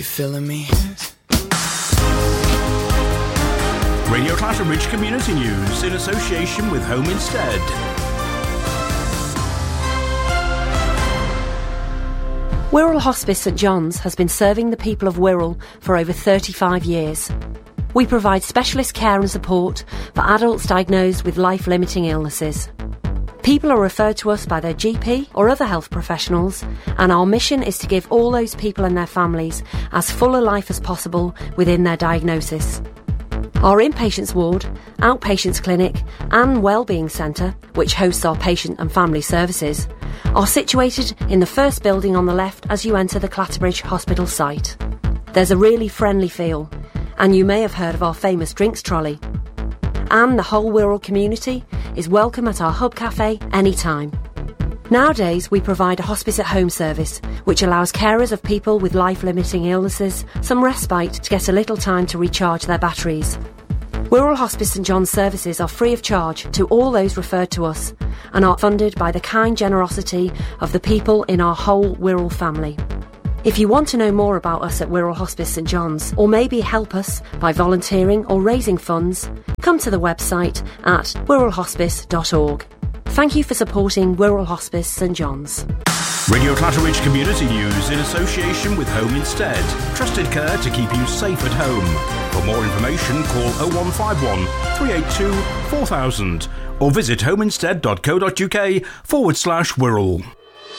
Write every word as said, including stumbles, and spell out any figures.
feeling me? Radio Clatterbridge Community News in association with Home Instead. Wirral Hospice St John's has been serving the people of Wirral for over thirty-five years. We provide specialist care and support for adults diagnosed with life-limiting illnesses. People are referred to us by their G P or other health professionals, and our mission is to give all those people and their families as full a life as possible within their diagnosis. Our inpatients ward, outpatients clinic and wellbeing centre, which hosts our patient and family services, are situated in the first building on the left as you enter the Clatterbridge Hospital site. There's a really friendly feel, and you may have heard of our famous drinks trolley. And the whole Wirral community is welcome at our Hub Cafe anytime. Nowadays, we provide a hospice at home service, which allows carers of people with life-limiting illnesses some respite to get a little time to recharge their batteries. Wirral Hospice St John's services are free of charge to all those referred to us and are funded by the kind generosity of the people in our whole Wirral family. If you want to know more about us at Wirral Hospice St John's, or maybe help us by volunteering or raising funds, come to the website at wirral hospice dot org. Thank you for supporting Wirral Hospice St John's. Radio Clatterbridge Community News in association with Home Instead. Trusted care to keep you safe at home. For more information, call oh one five one, three eight two, four thousand or visit homeinstead dot co dot uk forward slash Wirral.